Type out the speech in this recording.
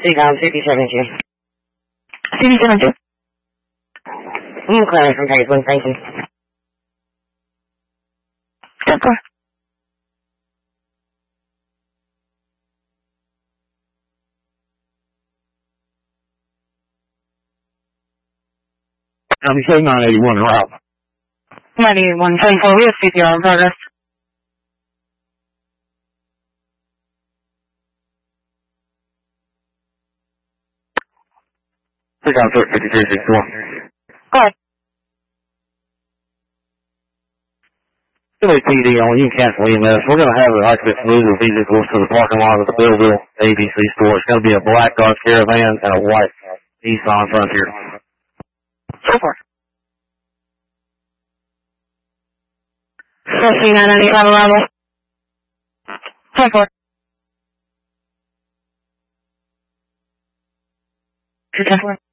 Seagull 57Q. 57Q? Clara from Paisley, thank you. 10-4. I'm saying 981 route. 981, 10-4, we have CPR in progress. Seagull 5364. Go ahead. LAPD on you can cancel EMS. We're going to have an occupant move the vehicles to the parking lot of the Belleville ABC store. It's going to be a black Dodge Caravan and a white Nissan Frontier. So far. 998 arrival. 10-4. 10-4.